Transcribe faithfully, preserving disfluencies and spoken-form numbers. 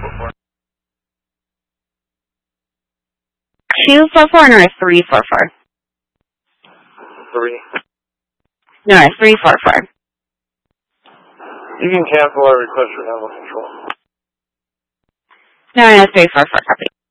two four four or three four four? Three. No, three four four. You can cancel our request for handle control. No, no, three four four, copy.